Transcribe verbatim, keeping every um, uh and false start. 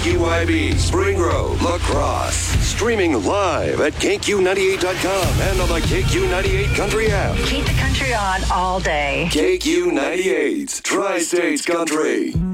Q Y B, Spring Grove, La Crosse. Streaming live at K Q ninety-eight dot com and on the K Q ninety-eight Country app. Keep the country on all day. K Q ninety-eight, Tri-States Country.